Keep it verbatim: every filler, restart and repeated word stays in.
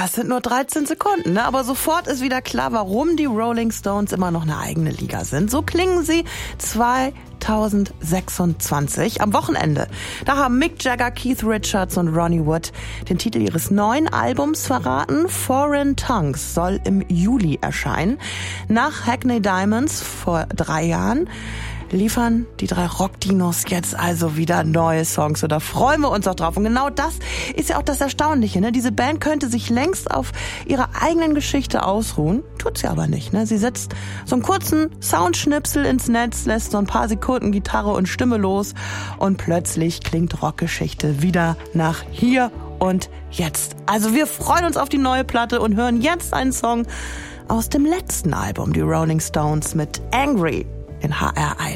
Ja, es sind nur dreizehn Sekunden, ne? Aber sofort ist wieder klar, warum die Rolling Stones immer noch eine eigene Liga sind. So klingen sie zweitausendsechsundzwanzig am Wochenende. Da haben Mick Jagger, Keith Richards und Ronnie Wood den Titel ihres neuen Albums verraten. Foreign Tongues soll im Juli erscheinen. Nach Hackney Diamonds vor drei Jahren liefern die drei Rockdinos jetzt also wieder neue Songs. Und da freuen wir uns auch drauf. Und genau das ist ja auch das Erstaunliche, ne? Diese Band könnte sich längst auf ihrer eigenen Geschichte ausruhen. Tut sie aber nicht, ne? Sie setzt so einen kurzen Soundschnipsel ins Netz, lässt so ein paar Sekunden Gitarre und Stimme los und plötzlich klingt Rockgeschichte wieder nach hier und jetzt. Also wir freuen uns auf die neue Platte und hören jetzt einen Song aus dem letzten Album, die Rolling Stones mit Angry in H R eins.